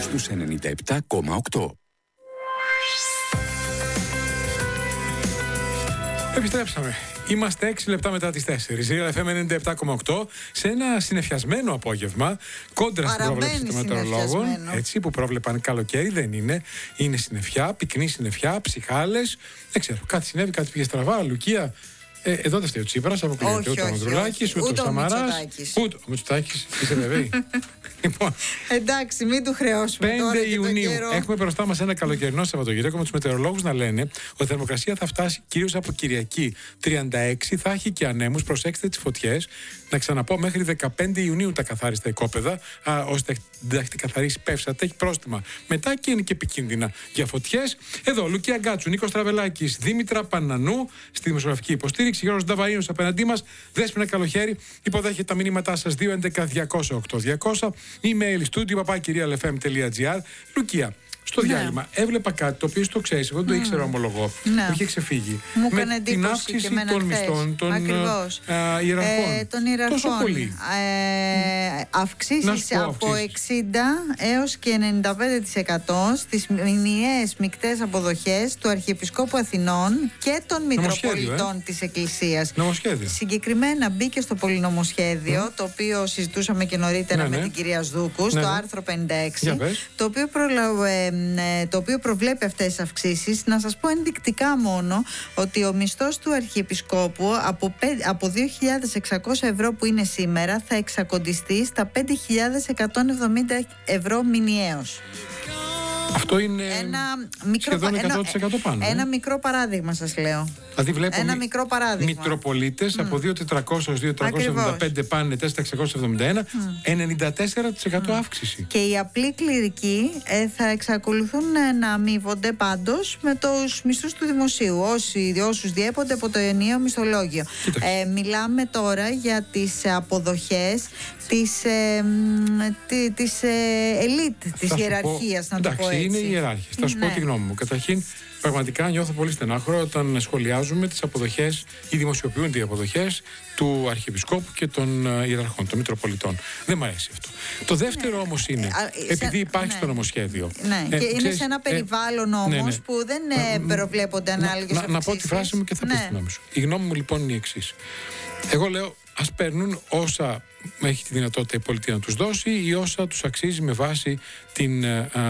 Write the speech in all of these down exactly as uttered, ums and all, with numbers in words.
στους ενενήντα επτά κόμμα οκτώ. Επιστρέψαμε. Είμαστε έξι λεπτά μετά τις τέσσερις. Real εφ εμ ενενήντα επτά κόμμα οκτώ σε ένα συννεφιασμένο απόγευμα. Κόντρα στην πρόβλεψη των μετεωρολόγων. Έτσι, που πρόβλεπαν καλοκαίρι, δεν είναι. Είναι συννεφιά, πυκνή συννεφιά, ψυχάλες. Δεν ξέρω. Κάτι συνέβη, κάτι πήγε στραβά. Λουκία. Ε, εδώ δεν φταίει ο Τσίπρας, αποκλείεται. Ούτε ο Ανδρουλάκης, ούτε ο Σαμαράς. Ούτε ο Μητσοτάκης. Είσαι βέβαιη? Λοιπόν, εντάξει, μην του χρεώσουμε. πέντε Ιουνίου. Έχουμε μπροστά μας ένα καλοκαιρινό Σαββατοκύριακο με τους μετεωρολόγους να λένε ότι η θερμοκρασία θα φτάσει κυρίως από Κυριακή τριάντα έξι, θα έχει και ανέμους. Προσέξτε τις φωτιές. Να ξαναπώ, μέχρι δεκαπέντε Ιουνίου τα καθάριστα οικόπεδα. Α, όσοι δεν έχετε καθαρίσει, πέφσατε, έχει πρόστιμα. Μετά και είναι και επικίνδυνα για φωτιές. Εδώ, Λουκία Γκάτσου, Νίκος Τραβελάκης, Δήμητρα Πανανού στη δημοσιογραφική υποστήριξη. Γιώργος Νταβαΐνος απέναντί μας. Δέσποινα Καλοχέρη, υποδέχεται τα μηνύματά σας δύο έντεκα διακόσια οκτώ διακόσια. Email studio παπάκι real εφ εμ τελεία τζι άρ. Λουκία, στο διάλειμμα ναι. έβλεπα κάτι το οποίο το ξέρεις, εγώ δεν το mm. ήξερα, ομολογώ. Ναι. Μου είχε ξεφύγει. Μου με έκανε την αύξηση των μισθών των ιεραρχών. Ε, των ιεραρχών. Τόσο πολύ. Ε, αυξήσεις από εξήντα έως και ενενήντα πέντε τοις εκατό στις μηνιαίες μεικτές αποδοχές του Αρχιεπισκόπου Αθηνών και των Μητροπολιτών ε? της Εκκλησίας. Νομοσχέδιο. Συγκεκριμένα μπήκε στο πολυνομοσχέδιο, mm. το οποίο συζητούσαμε και νωρίτερα ναι, ναι. με την κυρία Σδούκου, ναι, στο ναι. άρθρο πενήντα έξι, το οποίο προλαβε, το οποίο προβλέπει αυτές τις αυξήσεις. Να σας πω ενδεικτικά μόνο ότι ο μισθός του Αρχιεπισκόπου από, από δύο χιλιάδες εξακόσια ευρώ που είναι σήμερα θα εξακοντιστεί στα πέντε χιλιάδες εκατόν εβδομήντα ευρώ μηνιαίως. Αυτό είναι ένα μικρό, σχεδόν εκατό τοις εκατό πάνω. Ένα ε? μικρό παράδειγμα σας λέω. Δηλαδή βλέπω ένα μικρό παράδειγμα. Μητροπολίτες mm. από δύο χιλιάδες τετρακόσια έως δύο χιλιάδες τριακόσια εβδομήντα πέντε πάνε τέσσερα χιλιάδες εξακόσια εβδομήντα ένα, mm. ενενήντα τέσσερα τοις εκατό mm. αύξηση. Και οι απλοί κληρικοί ε, θα εξακολουθούν να αμείβονται πάντως με τους μισθούς του δημοσίου, όσοι, όσους διέπονται από το ενιαίο μισθολόγιο. Ε, μιλάμε τώρα για τις αποδοχές της, ε, τη, της ε, ελίτ, της ιεραρχίας, να το πω έτσι. Είναι οι ιεράρχες. Θα σου ναι. πω τη γνώμη μου. Καταρχήν, πραγματικά νιώθω πολύ στενάχωρο όταν σχολιάζουμε τις αποδοχές ή δημοσιοποιούνται οι αποδοχές του Αρχιεπισκόπου και των ιεραρχών, των Μητροπολιτών. Δεν μου αρέσει αυτό. Το δεύτερο ναι. όμως είναι, ε, επειδή υπάρχει ναι. στο νομοσχέδιο. Ναι, ε, και ξέρεις, είναι σε ένα περιβάλλον ε, όμως ναι, ναι. που δεν ε, προβλέπονται ανάλογες αυξήσεις. Να, να πω τη φράση μου και θα ναι. πεις τη γνώμη σου. Η γνώμη μου λοιπόν είναι η εξής. Εγώ λέω, ας παίρνουν όσα έχει τη δυνατότητα η πολιτεία να τους δώσει ή όσα τους αξίζει με βάση την, ε, ε,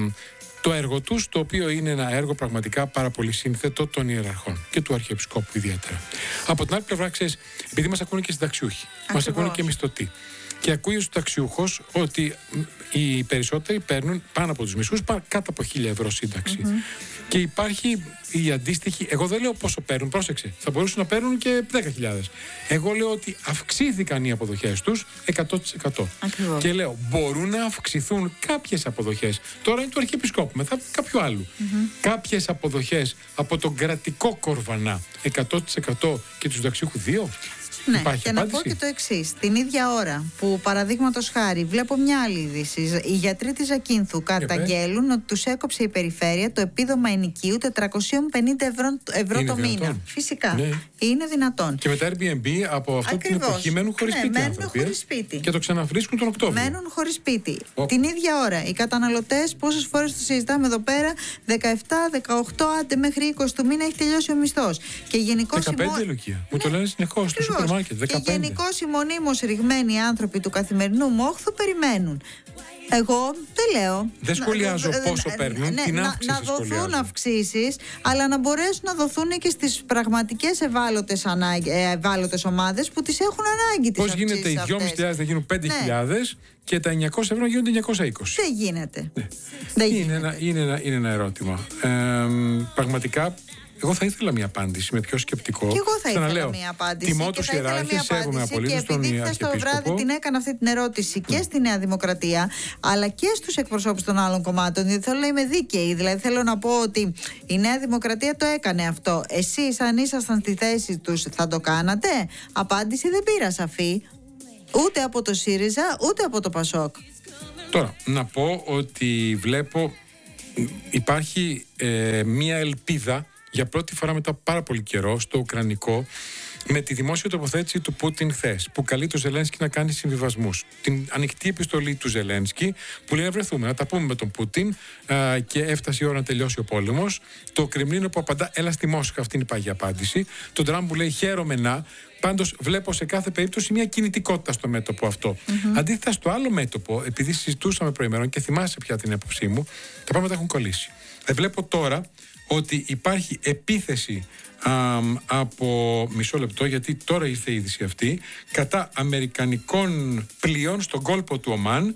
το έργο τους, το οποίο είναι ένα έργο πραγματικά πάρα πολύ σύνθετο των ιεραρχών και του Αρχιεπισκόπου ιδιαίτερα. Από την άλλη πλευρά, ξέρεις, επειδή μας ακούνε και συνταξιούχοι, μας ακούνε και μισθωτοί. Και ακούει ο συνταξιούχος ότι οι περισσότεροι παίρνουν πάνω από τους μισούς, κάτω από χίλια ευρώ σύνταξη. Mm-hmm. Και υπάρχει η αντίστοιχη, εγώ δεν λέω πόσο παίρνουν, πρόσεξε, θα μπορούσαν να παίρνουν και δέκα χιλιάδες. Εγώ λέω ότι αυξήθηκαν οι αποδοχές τους εκατό τοις εκατό. Ακριβώς. Και λέω, μπορούν να αυξηθούν κάποιες αποδοχές. Τώρα είναι του Αρχιεπισκόπου, μετά κάποιου άλλου. Mm-hmm. Κάποιες αποδοχές από τον κρατικό κορβανά εκατό τοις εκατό και τους συνταξιούχους δύο. Ναι, υπάρχει και απάντηση? Να πω και το εξής. Την ίδια ώρα που, παραδείγματος χάρη, βλέπω μια άλλη είδηση. Οι γιατροί της Ζακίνθου καταγγέλουν ότι τους έκοψε η περιφέρεια το επίδομα ενοικίου τετρακόσια πενήντα ευρώ, ευρώ το μήνα. Δυνατόν? Φυσικά. Ναι. Είναι δυνατόν. Και μετά Airbnb από αυτή την εποχή μένουν χωρίς ναι, σπίτι. Μένουν άνθρωποι, χωρίς σπίτι. Και το ξαναβρίσκουν τον Οκτώβριο. Μένουν χωρίς σπίτι. Oh. Την ίδια ώρα οι καταναλωτές, πόσες φορές το συζητάμε εδώ πέρα, δεκαεπτά, δεκαοκτώ, άντε μέχρι είκοσι του μήνα έχει τελειώσει ο μισθός. Και γενικώς δεκαπέντε η... Λουκία. Ναι. Μου το λένε συνεχώς στο σούπερ μάρκετ. δεκαπέντε. Και γενικώς οι μονίμως ρηγμένοι άνθρωποι του καθημερινού μόχθου περιμένουν. Εγώ δεν λέω. Δεν σχολιάζω να, πόσο ε, παίρνουν, ναι, την αύξηση να, να δοθούν αυξήσεις, αλλά να μπορέσουν να δοθούν και στις πραγματικές ευάλωτες, ανάγκ, ευάλωτες ομάδες που τις έχουν ανάγκη. Πώς γίνεται οι δυόμισι χιλιάδες να γίνουν πέντε χιλιάδες ναι. και τα εννιακόσια ευρώ να γίνονται εννιακόσια είκοσι. Δεν γίνεται. Ναι. Δεν είναι, γίνεται. Ένα, είναι, ένα, είναι ένα ερώτημα. Ε, πραγματικά. Εγώ θα ήθελα μια απάντηση με πιο σκεπτικό. Και εγώ θα ήθελα Ξαναλέω, μια απάντηση. Τιμώ τους ιεράρχες, σέβομαι απολύτως τον Αρχιεπίσκοπο. Και επειδή χθες το βράδυ την έκανα αυτή την ερώτηση mm. και στη Νέα Δημοκρατία, αλλά και στους εκπροσώπους των άλλων κομμάτων, διότι θέλω να είμαι δίκαιη. Δηλαδή θέλω να πω ότι η Νέα Δημοκρατία το έκανε αυτό. Εσείς, αν ήσασταν στη θέση τους, θα το κάνατε? Απάντηση δεν πήρα σαφή. Ούτε από το ΣΥΡΙΖΑ, ούτε από το ΠΑΣΟΚ. Τώρα, να πω ότι βλέπω υπάρχει ε, μια ελπίδα για πρώτη φορά μετά πάρα πολύ καιρό στο ουκρανικό με τη δημόσια τοποθέτηση του Πούτιν χθες, που καλεί το Ζελένσκι να κάνει συμβιβασμούς, την ανοιχτή επιστολή του Ζελένσκι, που λέει να βρεθούμε, να τα πούμε με τον Πούτιν α, και έφτασε η ώρα να τελειώσει ο πόλεμος. Το Κρεμλίνο που απαντά, έλα στη Μόσχα, αυτή είναι η παγιά απάντηση. Τον Τραμπ που λέει, χαίρομαι να. Πάντως βλέπω σε κάθε περίπτωση μια κινητικότητα στο μέτωπο αυτό. Mm-hmm. Αντίθετα στο άλλο μέτωπο, επειδή συζητούσαμε προημερών και θυμάσαι πια την έποψή μου, τα πράγματα έχουν κολλήσει. Ε, βλέπω τώρα ότι υπάρχει επίθεση α, από μισό λεπτό, γιατί τώρα ήρθε η είδηση αυτή, κατά αμερικανικών πλοίων στον κόλπο του Ομάν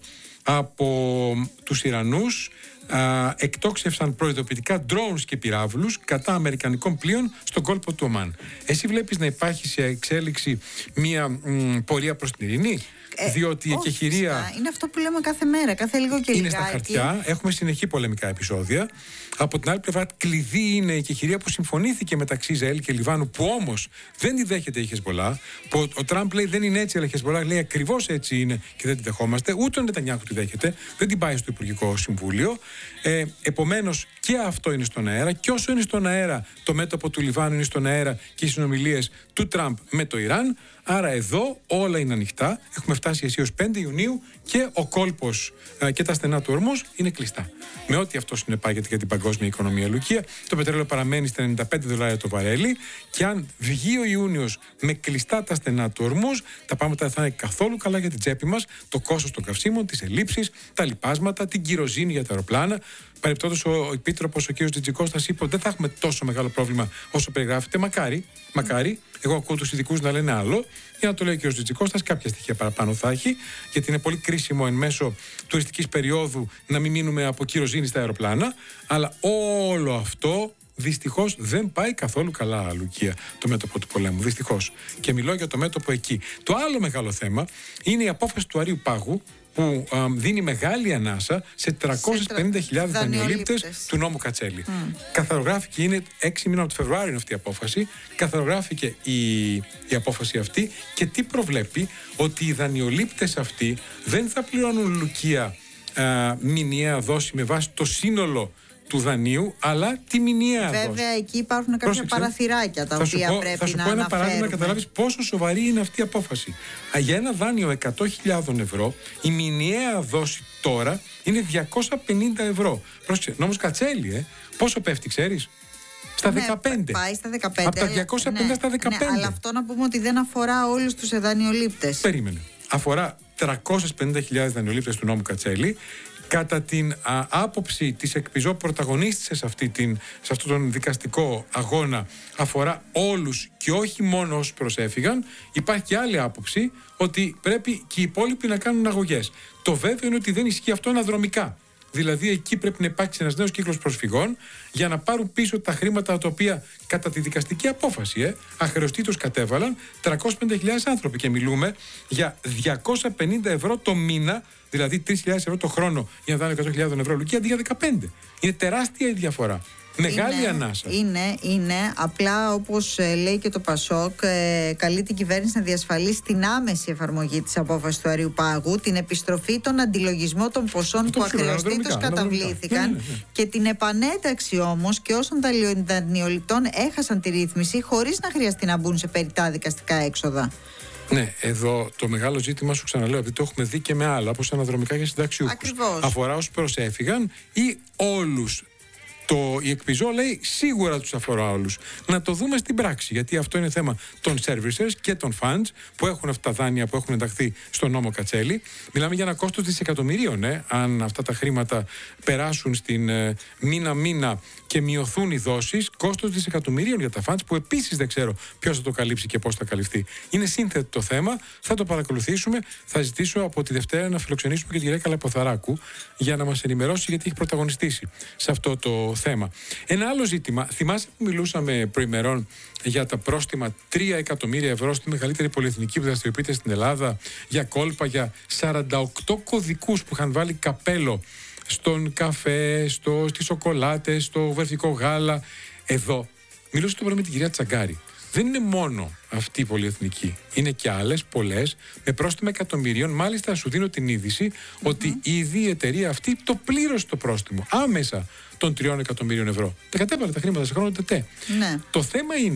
από τους Ιρανούς. Uh, εκτόξευσαν προειδοποιητικά drones και πυράβλους κατά αμερικανικών πλοίων στον κόλπο του Ομάν. Εσύ βλέπεις να υπάρχει σε εξέλιξη μια μ, πορεία προς την ειρήνη? Ε, διότι η εκεχηρία είναι αυτό που λέμε κάθε μέρα, κάθε λίγο και είναι λιγάκι. Στα χαρτιά, έχουμε συνεχή πολεμικά επεισόδια. Από την άλλη πλευρά, κλειδί είναι η εκεχηρία που συμφωνήθηκε μεταξύ Ισραήλ και Λιβάνου, που όμως δεν τη δέχεται η Χεσμπολά. Που ο, ο Τραμπ λέει δεν είναι έτσι, αλλά η Χεσμπολά λέει ακριβώς έτσι είναι και δεν τη δεχόμαστε. Ούτε ο Νετανιάχου τη δέχεται, δεν την πάει στο Υπουργικό Συμβούλιο. Ε, επομένως και αυτό είναι στον αέρα. Και όσο είναι στον αέρα, το μέτωπο του Λιβάνου είναι στον αέρα και οι συνομιλίες του Τραμπ με το Ιράν. Άρα εδώ όλα είναι ανοιχτά. Έχουμε φτάσει αισίως πέντε Ιουνίου και ο κόλπος ε, και τα στενά του ορμούς είναι κλειστά. Με ό,τι αυτό συνεπάγεται για την παγκόσμια οικονομία, Λουκία, το πετρέλαιο παραμένει στα ενενήντα πέντε δολάρια το βαρέλι και αν βγει ο Ιούνιος με κλειστά τα στενά του ορμούς, τα πράγματα θα είναι καθόλου καλά για την τσέπη μας, το κόστος των καυσίμων, τις ελλείψεις, τα λιπάσματα, την κυροζήνη για τα αεροπλάνα. Παρεπτόντως, ο Επίτροπος, ο κ. Τζιτζικώστας, είπε ότι δεν θα έχουμε τόσο μεγάλο πρόβλημα όσο περιγράφεται. Μακάρι, μακάρι. Εγώ ακούω τους ειδικούς να λένε άλλο. Για να το λέει ο κ. Τζιτζικώστας, κάποια στοιχεία παραπάνω θα έχει, γιατί είναι πολύ κρίσιμο εν μέσω τουριστικής περίοδου να μην μείνουμε από κυροζήνη στα αεροπλάνα. Αλλά όλο αυτό δυστυχώς δεν πάει καθόλου καλά, Λουκία, το μέτωπο του πολέμου. Δυστυχώς. Και μιλώ για το μέτωπο εκεί. Το άλλο μεγάλο θέμα είναι η απόφαση του Αρείου Πάγου, που α, δίνει μεγάλη ανάσα σε τριακόσιες πενήντα χιλιάδες δανειολήπτες του νόμου Κατσέλη. Mm. Καθαρογράφηκε, είναι έξι μήνων από το Φεβρουάριο είναι αυτή η απόφαση, καθαρογράφηκε η, η απόφαση αυτή και τι προβλέπει? Ότι οι δανειολήπτες αυτοί δεν θα πληρώνουν, Λουκία, α, μηνιαία δόση με βάση το σύνολο του δανείου, αλλά τη μηνιαία δόση. Βέβαια, εκεί υπάρχουν κάποια Πρόσεξε. παραθυράκια τα θα οποία πω, πρέπει θα σου να πω ένα αναφέρουμε. παράδειγμα να καταλάβεις πόσο σοβαρή είναι αυτή η απόφαση. Για ένα δάνειο εκατό χιλιάδες ευρώ, η μηνιαία δόση τώρα είναι διακόσια πενήντα ευρώ. Πρόσεξε, νόμος Κατσέλη, ε. Πόσο πέφτει, ξέρεις? Στα ναι, δεκαπέντε. Πάει στα δεκαπέντε. Από τα διακόσια πενήντα ναι, στα δεκαπέντε. Ναι, αλλά αυτό να πούμε ότι δεν αφορά όλους τους δανειολήπτες. Περίμενε. Αφορά τριακόσιες πενήντα χιλιάδες δανειολήπτες του νόμου Κατσέλη. Κατά την α, άποψη της εκπιζό πρωταγωνίστησης σε, αυτή την, σε αυτόν τον δικαστικό αγώνα, αφορά όλους και όχι μόνο όσους προσέφυγαν. Υπάρχει και άλλη άποψη ότι πρέπει και οι υπόλοιποι να κάνουν αγωγές. Το βέβαιο είναι ότι δεν ισχύει αυτό αναδρομικά. Δηλαδή εκεί πρέπει να υπάρξει ένας νέος κύκλος προσφυγών για να πάρουν πίσω τα χρήματα τα οποία κατά τη δικαστική απόφαση ε, αχρεωστήτως κατέβαλαν τριακόσιες πενήντα χιλιάδες άνθρωποι. Και μιλούμε για διακόσια πενήντα ευρώ το μήνα, δηλαδή τρεις χιλιάδες ευρώ το χρόνο για να δάνει εκατό χιλιάδες ευρώ, Λουκία, αντί για δεκαπέντε. Είναι τεράστια η διαφορά. Μεγάλη είναι, ανάσα. Είναι, είναι. Απλά όπως ε, λέει και το Πασόκ, ε, καλεί την κυβέρνηση να διασφαλίσει την άμεση εφαρμογή της απόφασης του Αρείου Πάγου, την επιστροφή των αντιλογισμών των ποσών που αχρεωστήτως καταβλήθηκαν ναι, ναι, ναι. και την επανέταξη όμως και όσων δανειοληπτών έχασαν τη ρύθμιση χωρίς να χρειαστεί να μπουν σε περιττά δικαστικά έξοδα. Ναι, εδώ το μεγάλο ζήτημα, σου ξαναλέω, επειδή το έχουμε δει και με άλλα, όπως αναδρομικά για συνταξιούχους. Αφορά όσους προσέφυγαν ή όλους. Το, η εκπιζό λέει σίγουρα τους αφορά όλους. Να το δούμε στην πράξη, γιατί αυτό είναι θέμα των servicers και των funds που έχουν αυτά τα δάνεια που έχουν ενταχθεί στον νόμο Κατσέλη. Μιλάμε για ένα κόστος δισεκατομμυρίων, ε, αν αυτά τα χρήματα περάσουν στην ε, μήνα-μήνα και μειωθούν οι δόσεις, κόστος δισεκατομμυρίων για τα funds που επίσης δεν ξέρω ποιος θα το καλύψει και πώς θα καλυφθεί. Είναι σύνθετο το θέμα, θα το παρακολουθήσουμε. Θα ζητήσω από τη Δευτέρα να φιλοξενήσουμε και την κυρία Καλαποθαράκου για να μας ενημερώσει γιατί έχει πρωταγωνιστήσει σε αυτό το θέμα. Ένα άλλο ζήτημα, θυμάσαι που μιλούσαμε προημερών για τα πρόστιμα τρία εκατομμύρια ευρώ στη μεγαλύτερη πολυεθνική που δραστηριοποιείται στην Ελλάδα για κόλπα, για σαράντα οκτώ κωδικούς που είχαν βάλει καπέλο στον καφέ, στο, στις σοκολάτες, στο βερθικό γάλα. Εδώ μιλούσα το πρωί με την κυρία Τσαγκάρη. Δεν είναι μόνο αυτή η πολυεθνική. Είναι και άλλες, πολλές, με πρόστιμα εκατομμυρίων. Μάλιστα, σου δίνω την είδηση mm-hmm. ότι ήδη η εταιρεία αυτή το πλήρωσε το πρόστιμο άμεσα των τριών εκατομμυρίων ευρώ. Τα κατέβαλε τα χρήματα σε χρόνο τετέ. Ναι. Το θέμα είναι,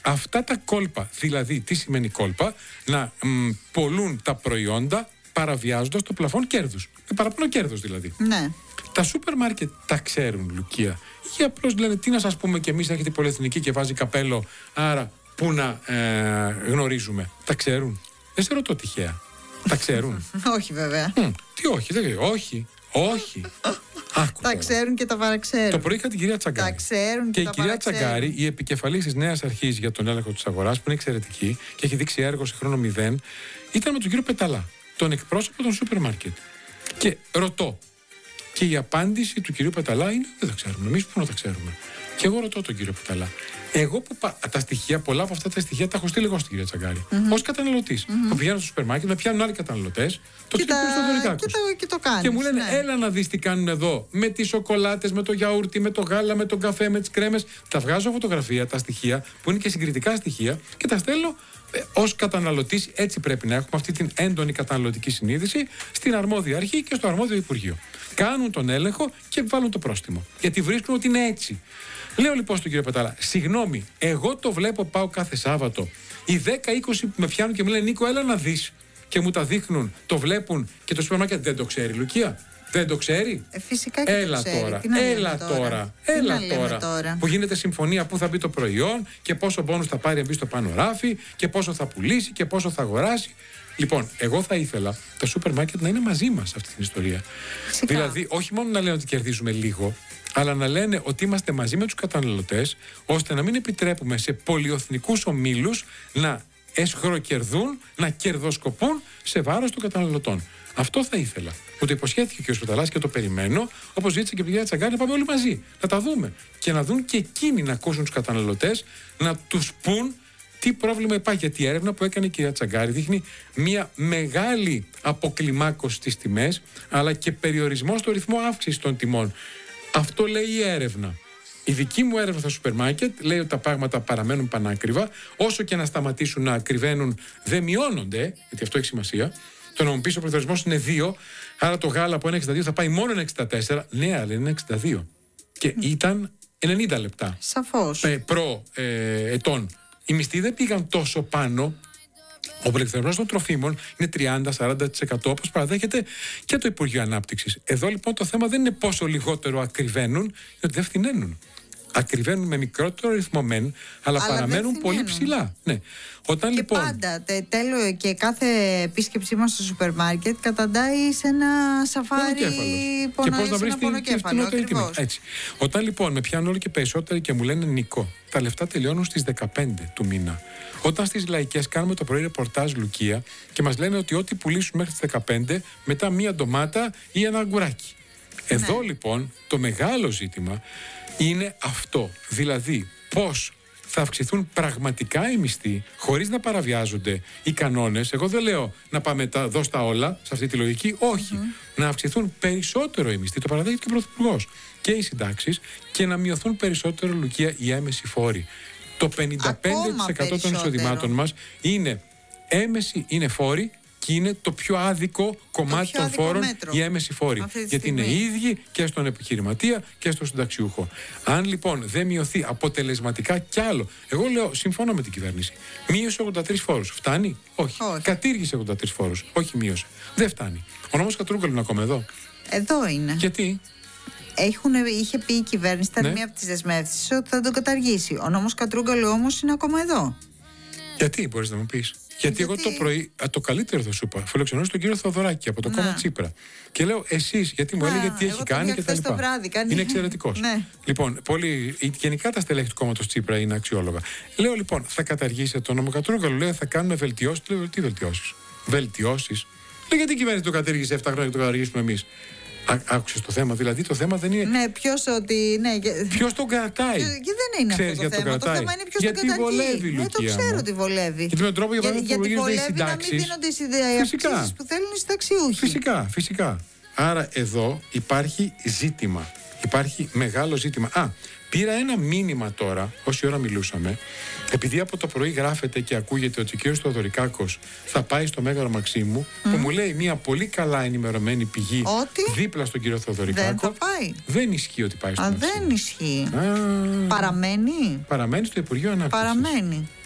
αυτά τα κόλπα, δηλαδή τι σημαίνει κόλπα, να μ, πολλούν τα προϊόντα παραβιάζοντας το πλαφόν κέρδους. Παραπάνω κέρδος δηλαδή. Ναι. Τα σούπερ μάρκετ τα ξέρουν, Λουκία, ή απλώς λένε τι να σας πούμε κι εμείς, έχετε πολυεθνική και βάζει καπέλο, άρα πού να ε, γνωρίζουμε. Τα ξέρουν. Δεν σε ρωτώ τυχαία. Τα ξέρουν. Όχι βέβαια. Μ, τι όχι, δεν όχι. Όχι. Άκου, τα ξέρουν και τα παραξέρουν. Το πρωί είχα την κυρία Τσαγκάρη. Τα ξέρουν και, και τα η κυρία παραξέρουν. Τσαγκάρη, η επικεφαλής της νέας αρχής για τον έλεγχο της αγοράς, που είναι εξαιρετική και έχει δείξει έργο σε χρόνο μηδέν, ήταν με τον κύριο Πεταλά, τον εκπρόσωπο των σούπερ μάρκετ. Και ρωτώ. Και η απάντηση του κυρίου Πεταλά είναι: δεν τα ξέρουμε. Εμείς πού να τα ξέρουμε. Και εγώ ρωτώ τον κύριο Πεταλά. Εγώ που πα... τα στοιχεία, πολλά από αυτά τα στοιχεία τα έχω στείλει εγώ στην κυρία Τσαγκάρη. Mm-hmm. Ως καταναλωτής. Mm-hmm. Που πηγαίνω στο σούπερ μάρκετ, με πιάνουν άλλοι καταναλωτές, το ξεπλήρω στο δωρητάκο. Και, και το κάνεις. Και μου λένε: ναι. έλα να δεις τι κάνουν εδώ. Με τις σοκολάτες, με το γιαούρτι, με το γάλα, με τον καφέ, με τις κρέμες. Τα βγάζω φωτογραφία, τα στοιχεία, που είναι και συγκριτικά στοιχεία, και τα στέλνω. Ε, ως καταναλωτής, έτσι πρέπει να έχουμε αυτή την έντονη καταναλωτική συνείδηση στην αρμόδια αρχή και στο αρμόδιο Υπουργείο. Κάνουν τον έλεγχο και βάλουν το πρόστιμο. Γιατί βρίσκουν ότι είναι έτσι. Λέω λοιπόν στον κύριο Πετάλα, συγγνώμη, εγώ το βλέπω, πάω κάθε Σάββατο. Οι δέκα είκοσι που με πιάνουν και μου λένε: Νίκο, έλα να δεις. Και μου τα δείχνουν, το βλέπουν και το σούπερ μάρκετ δεν το ξέρει, Λουκία. Δεν το ξέρει. Ε, φυσικά και έλα το ξέρει. τώρα, Τι να έλα τώρα. τώρα, Τι έλα να τώρα, τώρα. Που γίνεται συμφωνία πού θα μπει το προϊόν και πόσο πόνους θα πάρει αν μπει στο πάνω ράφι και πόσο θα πουλήσει και πόσο θα αγοράσει. Λοιπόν, εγώ θα ήθελα τα σούπερ μάρκετ να είναι μαζί μας σε αυτή την ιστορία. Φυσικά. Δηλαδή, όχι μόνο να λένε ότι κερδίζουμε λίγο, αλλά να λένε ότι είμαστε μαζί με τους καταναλωτές, ώστε να μην επιτρέπουμε σε πολυεθνικούς ομίλους να εσχροκερδούν, να κερδοσκοπούν σε βάρος των καταναλωτών. Αυτό θα ήθελα. Μου το υποσχέθηκε και ο Σπεταλάς και το περιμένω, όπως ζήτησε και η κυρία Τσαγκάρη, να πάμε όλοι μαζί. Να τα δούμε. Και να δουν και εκείνοι να ακούσουν τους καταναλωτές, να τους πούν τι πρόβλημα υπάρχει. Γιατί η έρευνα που έκανε η κυρία Τσαγκάρη δείχνει μια μεγάλη αποκλιμάκωση στις τιμές, αλλά και περιορισμό στο ρυθμό αύξησης των τιμών. Αυτό λέει η έρευνα. Η δική μου έρευνα στα σούπερ μάρκετ λέει ότι τα πράγματα παραμένουν πανάκριβα. Όσο και να σταματήσουν να ακριβένουν, δεν μειώνονται, γιατί αυτό έχει σημασία. Το να μου πεις ο πληθωρισμός είναι δύο, άρα το γάλα που είναι εξήντα δύο θα πάει μόνο εξήντα τέσσερα. Ναι, αλλά είναι εξήντα δύο. Και ήταν ενενήντα λεπτά. Σαφώς. Ε, προ ε, ετών. Οι μισθοί δεν πήγαν τόσο πάνω. Ο πληθωρισμός των τροφίμων είναι τριάντα με σαράντα τοις εκατό, όπως παραδέχεται και το Υπουργείο Ανάπτυξης. Εδώ λοιπόν το θέμα δεν είναι πόσο λιγότερο ακριβένουν, είναι ότι δεν φθηναίνουν. Ακριβένουν με μικρότερο ρυθμό μεν, αλλά, αλλά παραμένουν πολύ ψηλά. Ναι. Όταν, και λοιπόν, πάντα, τε, τέλο, και κάθε επίσκεψή μας στο σούπερ μάρκετ καταντάει σε ένα σαφάρι πονοκέφαλος. Και πώς να βρεις την φτηνότερη τιμή. Έτσι. Όταν λοιπόν με πιάνουν όλοι και περισσότεροι και μου λένε: Νικό, τα λεφτά τελειώνουν στις δεκαπέντε του μήνα. Όταν στις λαϊκές κάνουμε το πρωί ρεπορτάζ, Λουκία, και μας λένε ότι ό,τι πουλήσουν μέχρι τις δεκαπέντε, μετά μία ντομάτα ή ένα αγκουράκι. Εδώ ναι. λοιπόν το μεγάλο ζήτημα είναι αυτό. Δηλαδή, πώς θα αυξηθούν πραγματικά οι μισθοί χωρίς να παραβιάζονται οι κανόνες. Εγώ δεν λέω να πάμε τα δώσ' τα όλα σε αυτή τη λογική. Όχι. Mm-hmm. Να αυξηθούν περισσότερο οι μισθοί. Το παραδέχεται και ο Πρωθυπουργός. Και οι συντάξεις, και να μειωθούν περισσότερο, Λουκία, οι έμεσοι φόροι. Το πενήντα πέντε τοις εκατό των εισοδημάτων μας είναι έμεση, είναι φόροι. Και είναι το πιο άδικο κομμάτι πιο των άδικο φόρων μέτρο. Οι έμεση φόροι. Γιατί είναι οι ίδιοι και στον επιχειρηματία και στον συνταξιούχο. Αν λοιπόν δεν μειωθεί αποτελεσματικά κι άλλο, εγώ λέω, συμφωνώ με την κυβέρνηση. Μείωσε ογδόντα τρεις φόρους. Φτάνει? Όχι. Όχι. Κατήργησε ογδόντα τρεις φόρους. Όχι, μείωσε. Δεν φτάνει. Ο νόμος Κατρούγκαλου είναι ακόμα εδώ. Εδώ είναι. Γιατί? Έχουν, είχε πει η κυβέρνηση, ήταν ναι. μία από τις δεσμεύσεις, ότι θα τον καταργήσει. Ο νόμος Κατρούγκαλου όμως είναι ακόμα εδώ. Γιατί, μπορείς να μου πεις? Γιατί, Γιατί εγώ το πρωί, α, το καλύτερο θα σου είπα, φιλοξενούσα τον κύριο Θοδωράκη από το κόμμα Τσίπρα. Και λέω, εσείς, γιατί μου έλεγε τι έχει κάνει και τα λοιπά. Βράδυ, κάνει... Είναι εξαιρετικός. Ναι. Λοιπόν, πολύ, γενικά τα στελέχη του κόμματος Τσίπρα είναι αξιόλογα. Λέω λοιπόν, θα καταργήσετε το νόμο Κατρούγκαλου? Λέω, θα κάνουμε βελτιώσεις. Λέω, τι βελτιώσεις? Βελτιώσεις. Λέω, γιατί η κυβέρνηση το κατήργησε εφτά χρόνια και το καταργήσουμε εμείς? Άκουσες το θέμα, δηλαδή το θέμα δεν είναι. Ναι, ποιος ότι. Ναι, ποιος τον κρατάει. Και δεν είναι Ξέρεις αυτό το θέμα. Το, το θέμα είναι ποιος τον καταργεί. Βολεύει, ναι, το ξέρω ότι βολεύει. Γιατί με τον τρόπο για παράδειγμα γιατί βολεύει οι να μην δίνονται οι αυξήσεις που θέλουν οι συνταξιούχοι. Φυσικά, φυσικά. Άρα εδώ υπάρχει ζήτημα. Υπάρχει μεγάλο ζήτημα. Α, πήρα ένα μήνυμα τώρα, όση ώρα μιλούσαμε, επειδή από το πρωί γράφεται και ακούγεται ότι ο κ. Θοδωρικάκος θα πάει στο Μέγαρο Μαξίμου, mm. που μου λέει μια πολύ καλά ενημερωμένη πηγή ότι? δίπλα στον κ. Θοδωρικάκο. Δεν θα πάει. Δεν ισχύει ότι πάει στο Α, Μαξίμου. δεν ισχύει. Α, παραμένει. Παραμένει στο Υπουργείο Ανάπτυξης. Παραμένει.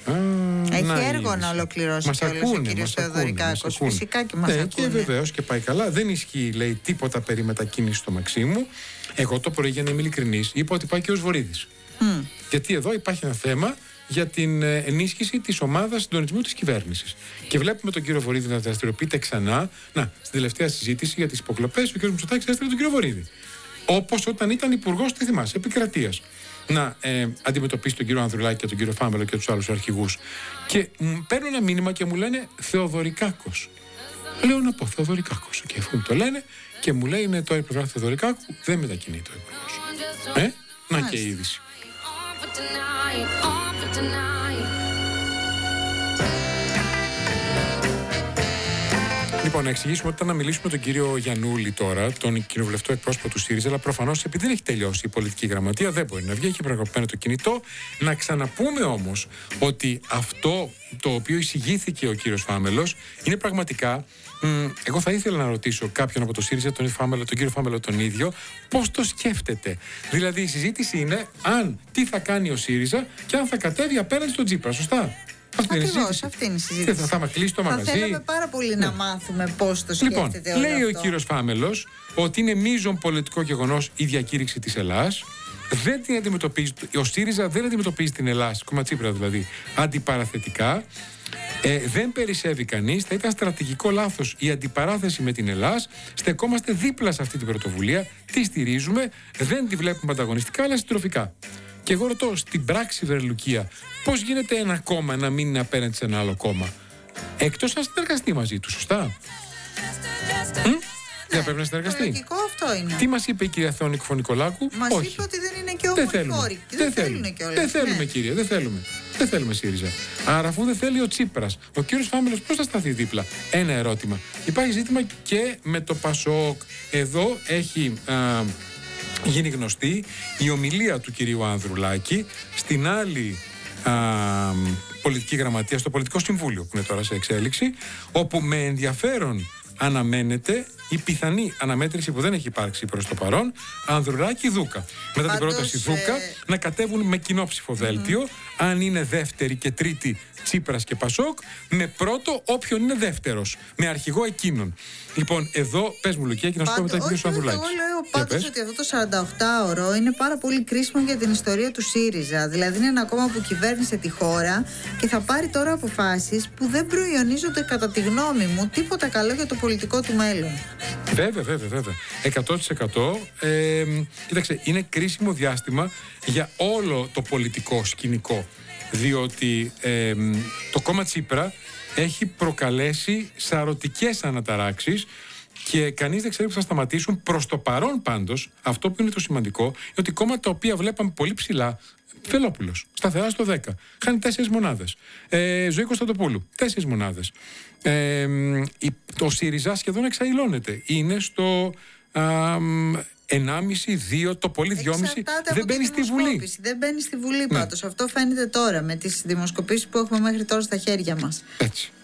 Α, έχει να έργο είδηση. να ολοκληρώσει Μας κιόλας ακούνε, ο κύριος μας ακούνε, Θεοδωρικάκος. μας ακούνε. Φυσικά και μας ναι, ακούνε. Και βεβαίως και πάει καλά. Δεν ισχύει, λέει, τίποτα περί μετακίνησης στο Μαξίμου. Εγώ το πρωί, για να είμαι ειλικρινής, είπα ότι πάει και ο Βορίδης. Mm. Γιατί εδώ υπάρχει ένα θέμα για την ενίσχυση της ομάδας συντονισμού της κυβέρνησης. Και βλέπουμε τον κύριο Βορίδη να δραστηριοποιείται ξανά. Να, στην τελευταία συζήτηση για τις υποκλοπές, ο κύριος Μητσοτάκης έστειλε τον κύριο Βορίδη. Όπως όταν ήταν υπουργός, τι θυμάσαι, επικρατείας. Να ε, αντιμετωπίσει τον κύριο Ανδρουλάκη και τον κύριο Φάμελο και τους άλλους αρχηγούς. Και μ, παίρνω ένα μήνυμα και μου λένε Θεοδωρικάκος. Λέω να πω Θεοδωρικάκος. Και αφού μου το λένε και μου λέει είναι το πλευρά Θεοδωρικάκου, δεν μετακινείται ο υπουργός. Ε, να και η είδηση. Λοιπόν, να εξηγήσουμε ότι ήταν να μιλήσουμε με τον κύριο Γιαννούλη τώρα, τον κοινοβουλευτικό εκπρόσωπο του ΣΥΡΙΖΑ, αλλά προφανώς επειδή δεν έχει τελειώσει η πολιτική γραμματεία, δεν μπορεί να βγει, έχει πραγματοποιημένο το κινητό. Να ξαναπούμε όμως ότι αυτό το οποίο εισηγήθηκε ο κύριος Φάμελος είναι πραγματικά. Μ, εγώ θα ήθελα να ρωτήσω κάποιον από το ΣΥΡΙΖΑ, τον, Φάμελο, τον κύριο Φάμελο τον ίδιο, πώς το σκέφτεται. Δηλαδή η συζήτηση είναι αν τι θα κάνει ο ΣΥΡΙΖΑ και αν θα κατέβει απέναντι στον Τσίπρα, σωστά. Ακριβώς, αυτή είναι η συζήτηση. Θα, θα μα κλείσει το μαγαζί. Θα θέλαμε πάρα πολύ ναι. να μάθουμε πώς το λοιπόν, σκέφτεται όλο λέει αυτό. ο κύριος Φάμελος ότι είναι μείζον πολιτικό γεγονός η διακήρυξη της Ελλάς. Δεν την αντιμετωπίζει, ο ΣΥΡΙΖΑ δεν αντιμετωπίζει την Ελλάς, κόμμα Τσίπρα δηλαδή, αντιπαραθετικά. Ε, δεν περισσεύει κανείς, θα ήταν στρατηγικό λάθος η αντιπαράθεση με την Ελλάς. Στεκόμαστε δίπλα σε αυτή την πρωτοβουλία, τη στηρίζουμε, δεν τη βλέπουμε ανταγωνιστικά αλλά συντροφικά. Και εγώ ρωτώ, στην πράξη, Βερλουκία, πώς γίνεται ένα κόμμα να μην είναι απέναντι σε ένα άλλο κόμμα, εκτός αν συνεργαστεί μαζί του, σωστά. Ναι. Δεν πρέπει να συνεργαστεί. Λογικό αυτό είναι. Τι μας είπε η κυρία Θεόνη Κουφωνικολάκου? Μας είπε ότι δεν είναι και ομοφόροι. Δεν, δεν θέλουμε, δεν, δεν θέλουμε ναι. κύριε, δεν θέλουμε. Δεν θέλουμε ΣΥΡΙΖΑ. Άρα, αφού δεν θέλει ο Τσίπρας, ο κύριος Φάμελος πώς θα σταθεί δίπλα? Ένα ερώτημα. Υπάρχει ζήτημα και με το ΠΑΣΟΚ. Εδώ έχει α, γίνει γνωστή η ομιλία του κυρίου Ανδρουλάκη στην άλλη α, πολιτική γραμματεία, στο Πολιτικό Συμβούλιο που είναι τώρα σε εξέλιξη, όπου με ενδιαφέρον αναμένεται η πιθανή αναμέτρηση που δεν έχει υπάρξει προς το παρόν, Ανδρουλάκη-Δούκα. Μετά την πρόταση Δούκα ε... να κατέβουν με κοινό ψηφοδέλτιο, mm-hmm. αν είναι δεύτερη και τρίτη Τσίπρας και Πασόκ, με πρώτο όποιον είναι δεύτερος, με αρχηγό εκείνον. Λοιπόν, εδώ, πες μου Λουκία, και να σου πω μετά την κύριο Ανδρουλάκη. Εγώ λέω πάντως ότι αυτό το σαρανταοκτάωρο είναι πάρα πολύ κρίσιμο για την ιστορία του ΣΥΡΙΖΑ. Δηλαδή είναι ένα κόμμα που κυβέρνησε τη χώρα και θα πάρει τώρα αποφάσεις που δεν προϊονίζονται κατά τη γνώμη μου τίποτα καλό για το πολιτικό του μέλλον. Βέβαια, βέβαια, βέβαια. εκατό τοις εκατό. Ε, κοίταξε, είναι κρίσιμο διάστημα για όλο το πολιτικό σκηνικό. Διότι ε, το κόμμα Τσίπρα έχει προκαλέσει σαρωτικές αναταράξεις και κανείς δεν ξέρει που θα σταματήσουν. Προς το παρόν πάντως, αυτό που είναι το σημαντικό, είναι ότι κόμματα τα οποία βλέπαμε πολύ ψηλά, Βελόπουλος, σταθερά στο δέκα, χάνει τέσσερις μονάδες. Ε, Ζωή Κωνσταντοπούλου, τέσσερις μονάδες. Ε, το ΣΥΡΙΖΑ σχεδόν εξαϊλώνεται. Είναι στο α, ενάμιση, δύο, το πολύ δυόμιση. Δεν μπαίνει στη Βουλή. Δεν μπαίνει στη Βουλή πάντως. Ναι. Αυτό φαίνεται τώρα με τις δημοσκοπήσεις που έχουμε μέχρι τώρα στα χέρια μας. Έτσι.